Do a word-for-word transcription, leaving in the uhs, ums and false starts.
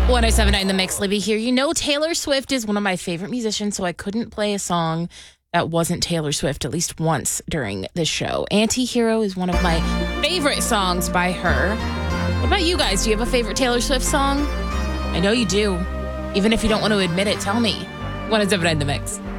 one oh seven point nine The Mix, Libby here. You know, Taylor Swift is one of my favorite musicians, so I couldn't play a song that wasn't Taylor Swift at least once during this show. Anti-Hero is one of my favorite songs by her. What about you guys? Do you have a favorite Taylor Swift song? I know you do. Even if you don't want to admit it, tell me. one oh seven point nine The Mix.